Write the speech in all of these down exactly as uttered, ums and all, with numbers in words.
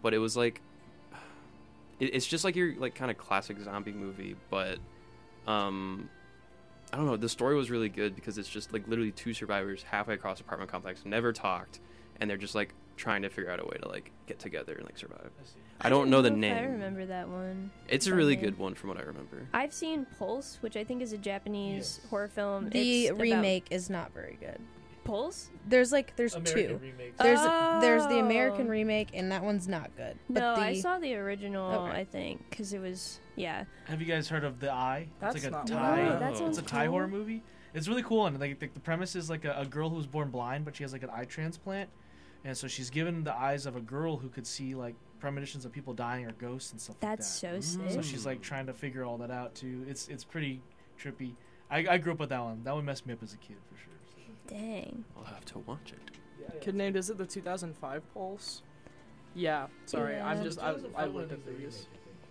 but it was like it, it's just like your like kind of classic zombie movie, but um I don't know, the story was really good because it's just like literally two survivors halfway across the apartment complex, never talked, and they're just like trying to figure out a way to like get together and like survive. I, I don't know the know name. I remember that one. It's a really good one from what I remember. I've seen Pulse, which I think is a Japanese yes. horror film. The it's remake is not very good. Pulse? There's like there's American two. Remake. There's oh. there's the American remake, and that one's not good. But no, the... I saw the original. Okay. I think because it was yeah. Have you guys heard of The Eye? That's it's like a not Thai. no, that It's a Thai cool. horror movie. It's really cool, and like the, the premise is like a, a girl who was born blind, but she has like an eye transplant, and so she's given the eyes of a girl who could see like premonitions of people dying or ghosts and stuff That's like that. so Mm. sick. So she's like trying to figure all that out too. It's it's pretty trippy. I, I grew up with that one. That one messed me up as a kid for sure. So. Dang. I'll have to watch it. Yeah, yeah. Kid named, is it the two thousand five Pulse? Yeah, sorry, Yeah. I'm just, I, two thousand I five looked one at is the these. remake, I think.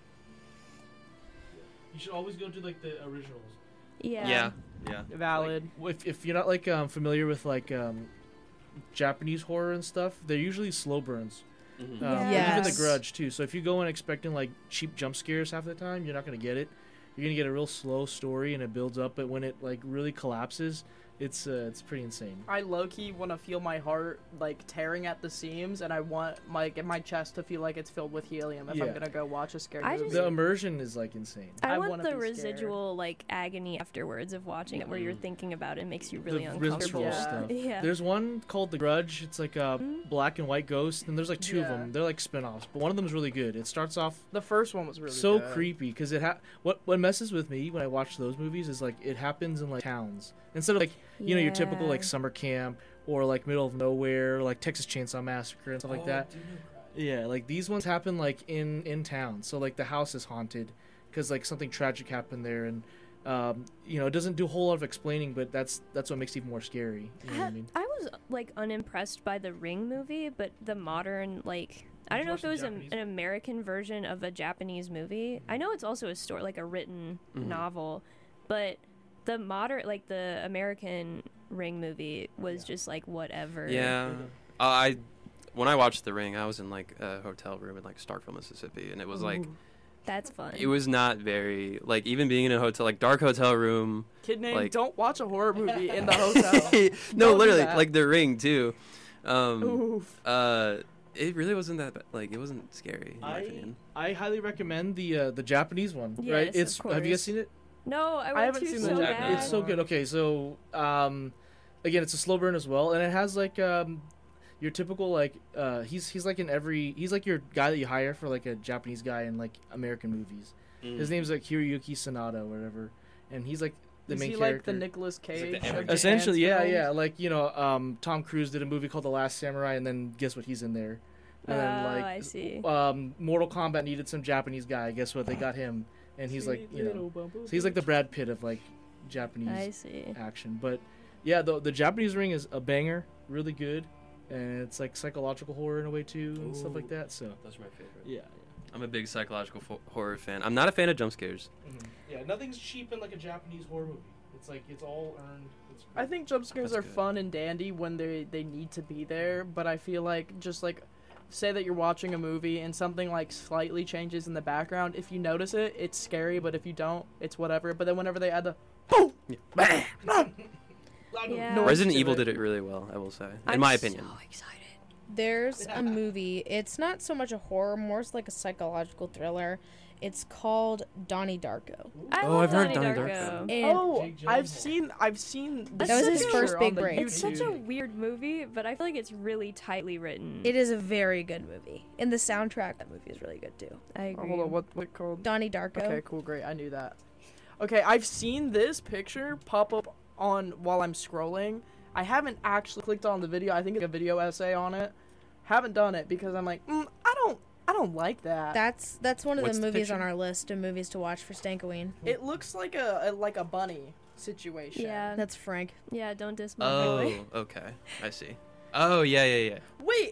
You should always go to like the originals. Yeah. Yeah. Yeah. Valid. Like, if if you're not like um, familiar with like um, Japanese horror and stuff, they're usually slow burns. Mm-hmm. Um, and Yes. Even The Grudge too. So if you go in expecting like cheap jump scares half the time, you're not gonna get it. You're gonna get a real slow story and it builds up, but when it like really collapses, it's uh, it's pretty insane. I low-key want to feel my heart like tearing at the seams, and I want my in my chest to feel like it's filled with helium if Yeah. I'm gonna go watch a scary I movie. just- The immersion is like insane. I, I want wanna the be residual like agony afterwards of watching it, where you're Mhm. thining about it, it makes you really the uncomfortable. visceral Yeah. stuff. Yeah. There's one called The Grudge. It's like a Mm. black and white ghost, and there's like two Yeah. of them. They're like spin-offs, but one of them is really good. It starts off The first one was really so good. creepy because it ha- what what messes with me when I watch those movies is like it happens in like towns instead of like you know your typical like Yeah. summer camp or like middle of nowhere like Texas Chainsaw Massacre and stuff like that. Yeah, like these ones happen like in in town, so like the house is haunted because like something tragic happened there, and um, you know it doesn't do a whole lot of explaining, but that's that's what makes it even more scary. You know what I mean? I was like unimpressed by the Ring movie, but the modern like I Did don't you know watch if it the was a, Japanese an American version of a Japanese movie. I know it's also a story, like a written Mhm. novel, but the modern, like the American Ring movie was Yeah. just like whatever. Yeah. Uh, I when I watched The Ring, I was in like a hotel room in like Starkville, Mississippi, and it was like Ooh. That's fun. it was not very like even being in a hotel like dark hotel room. Kid named, like- don't watch a horror movie in the hotel. no, Don't do literally that. like The Ring too. Um, Oof. uh, it really wasn't that ba- like it wasn't scary in my I opinion. I highly recommend the uh, the Japanese one. Yes, right? of It's have you guys course. seen it? No, I, I want haven't to seen so the bad. Japanese It's so good. Okay, so um, again, it's a slow burn as well, and it has like um, your typical like uh, he's he's like in every he's like your guy that you hire for like a Japanese guy in like American movies. Mm. His name's like Hiroyuki Sanada or whatever, and he's like the Is main he character. like the Nicolas Cage? like the of Everyman. Japan's Essentially, yeah, films? yeah. Like you know, um, Tom Cruise did a movie called The Last Samurai, and then guess what? He's in there. And then, Oh, like, I see. Um, Mortal Kombat needed some Japanese guy. Guess what? They got him, and he's like, you know, so he's like the Brad Pitt of like Japanese I see. action. But yeah, the the Japanese Ring is a banger, really good, and it's like psychological horror in a way too, and stuff like Ooh. that. So Those are my favorite. yeah, I'm a big psychological fo- horror fan. I'm not a fan of jump scares. yeah, nothing's cheap in like a Japanese horror movie. It's like it's all earned. It's I think jump scares That's are good. fun and dandy when they they need to be there, but I feel like just like say that you're watching a movie and something like slightly changes in the background. If you notice it, it's scary, but if you don't, it's whatever. But then whenever they add the boom, Yeah. Yeah. noise Resident to Evil it. did it really well, I will say, in I'm my so opinion. excited. There's a movie. It's not so much a horror, more it's like a psychological thriller. It's called Donnie Darko. I Oh, love I've heard Donnie Donnie Darko. Darko. And Oh, Jake I've Gyllenhaal. seen I've seen the That was his picture first on big the break. It's such a YouTube. weird movie, but I feel like it's really tightly written. it is a very good movie. And the soundtrack, that movie is really good too. I Oh, agree. hold on, what what it called? Donnie Darko. Okay, cool, great. I knew that. Okay, I've seen this picture pop up on while I'm scrolling. I haven't actually clicked on the video. I think it's a video essay on it. Haven't done it because I'm like, mm, I don't, I don't like that. That's that's one of What's the the movies picture? on our list of movies to watch for Stankoween. It looks like a, a like a bunny situation. Yeah. That's Frank. Yeah, don't diss my boy. Oh, okay, I see. Oh yeah, yeah, yeah. Wait,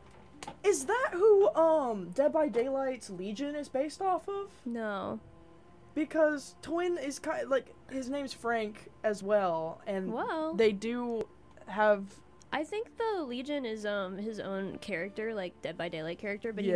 is that who um Dead by Daylight's Legion is based off of? No. Because Twin is kind like his name's Frank as well, and Well, they do have I think the Legion is um his own character, like Dead by Daylight character, but Yeah.